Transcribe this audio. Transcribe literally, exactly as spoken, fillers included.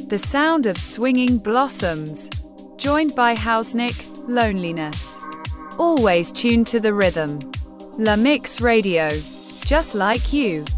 The sound of swinging blossoms. Joined by Hausnick, Loneliness. Always tuned to the rhythm. La Mix Radio. Just like you.